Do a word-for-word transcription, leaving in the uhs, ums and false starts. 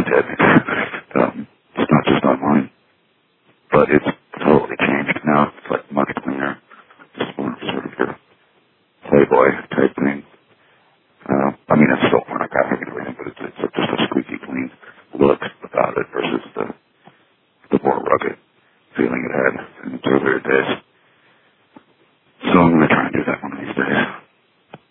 did. um, it's not just online. But it's totally changed now. It's like much cleaner. Just more sort of your Playboy type thing. Uh, I mean, it's still pornographic and everything, but it's, it's just a squeaky clean look about it versus the